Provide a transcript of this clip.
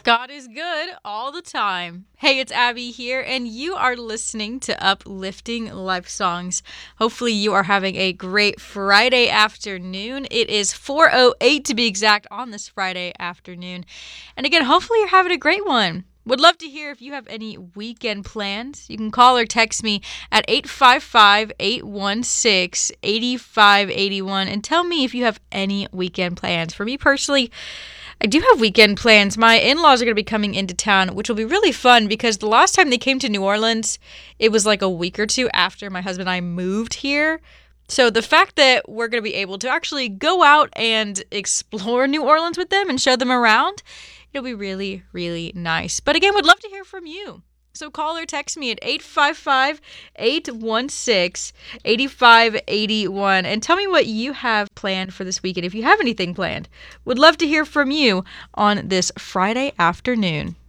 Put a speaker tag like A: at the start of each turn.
A: God is good all the time. Hey, it's Abby here, and you are listening to Uplifting Life Songs. Hopefully, you are having a great Friday afternoon. It is 4:08 to be exact on this Friday afternoon. And again, hopefully, you're having a great one. Would love to hear if you have any weekend plans. You can call or text me at 855-816-8581 and tell me if you have any weekend plans. For me personally, I do have weekend plans. My in-laws are going to be coming into town, which will be really fun because the last time they came to New Orleans, it was like a week or two after my husband and I moved here. So the fact that we're going to be able to actually go out and explore New Orleans with them and show them around, it'll be really, really nice. But again, would love to hear from you. So call or text me at 855-816-8581 and tell me what you have planned for this weekend if you have anything planned. Would love to hear from you on this Friday afternoon.